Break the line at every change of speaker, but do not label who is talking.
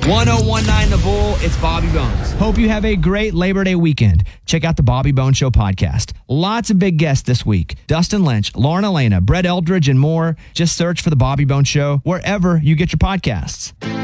1019 The Bull, it's Bobby Bones. Hope you have a great Labor Day weekend. Check out the Bobby Bones Show podcast. Lots of big guests this week. Dustin Lynch, Lauren Elena, Brett Eldridge, and more. Just search for the Bobby Bones Show wherever you get your podcasts.